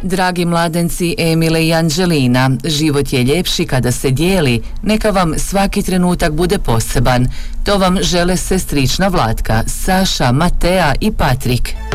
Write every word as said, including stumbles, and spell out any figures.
Dragi mladenci Emile i Anđelina, život je ljepši kada se dijeli, neka vam svaki trenutak bude poseban. To vam žele sestrična Vlatka, Saša, Matea i Patrik.